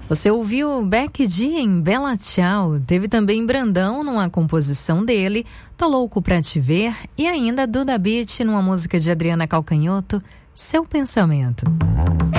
Você ouviu Becky G em Bela Tchau, teve também Brandão numa composição dele, Tô Louco Pra Te Ver, e ainda Duda Beat numa música de Adriana Calcanhoto, Seu Pensamento.